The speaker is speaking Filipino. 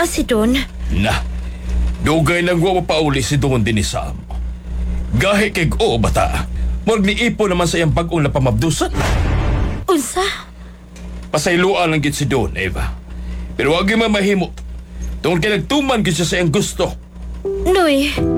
si Don? Na, dugay nang wa pauli si Don din ni Sam. Gahi kay o bata, morag ni ipo naman sa iyang bag-ong napamabdusan. Unsa? Pasayloan lang gid si Don, Eva. Pero wag gyud mahimo. Tungod kay nagtuman gid siya sa iyang gusto. Noy,